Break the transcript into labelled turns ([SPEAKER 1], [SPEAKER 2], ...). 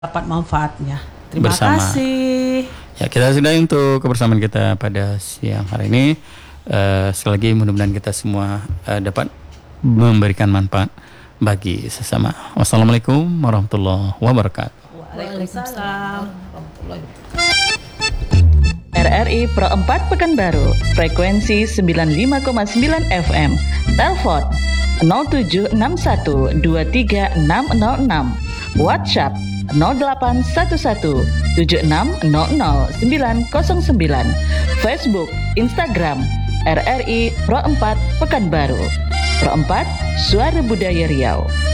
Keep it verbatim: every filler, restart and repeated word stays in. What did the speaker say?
[SPEAKER 1] dapat manfaatnya. Terima
[SPEAKER 2] Bersama.
[SPEAKER 1] kasih.
[SPEAKER 2] Ya, kita sudahi untuk kebersamaan kita pada siang hari ini. Uh, sekali lagi mudah-mudahan kita semua uh, dapat memberikan manfaat bagi sesama. Wassalamualaikum warahmatullahi wabarakatuh.
[SPEAKER 1] Waalaikumsalam.
[SPEAKER 3] R R I Pro empat Pekanbaru, frekuensi sembilan puluh lima koma sembilan F M. Telepon nol tujuh enam satu dua tiga enam nol enam. WhatsApp nol delapan satu satu tujuh enam nol nol sembilan nol sembilan. Facebook, Instagram R R I Pro empat Pekanbaru. Pro empat, Suara Budaya Riau.